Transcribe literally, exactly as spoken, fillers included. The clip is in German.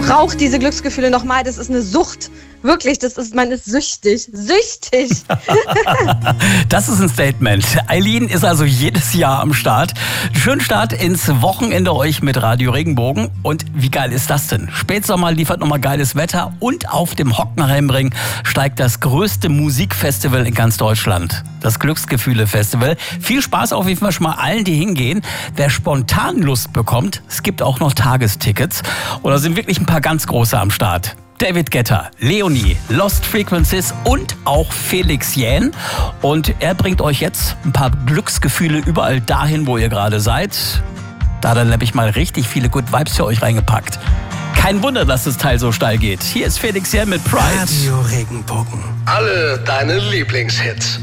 brauche diese Glücksgefühle nochmal. Das ist eine Sucht. Wirklich, das ist, man ist süchtig. Süchtig. Das ist ein Statement. Eileen ist also jedes Jahr am Start. Schönen Start ins Wochenende euch mit Radio Regenbogen. Und wie geil ist das denn? Spätsommer liefert nochmal geiles Wetter und auf dem Hockenheimring steigt das größte Musikfestival in ganz Deutschland. Das Glücksgefühle-Festival. Viel Spaß auf jeden Fall schon mal allen, die hingehen. Wer spontan Lust bekommt, es gibt auch noch Tagestickets. Und da sind wirklich ein paar ganz große am Start. David Guetta, Leonie, Lost Frequencies und auch Felix Jähn. Und er bringt euch jetzt ein paar Glücksgefühle überall dahin, wo ihr gerade seid. Da hat er nämlich mal richtig viele Good Vibes für euch reingepackt. Kein Wunder, dass das Teil so steil geht. Hier ist Felix Jähn mit Pride. Radio Regenbogen. Alle deine Lieblingshits.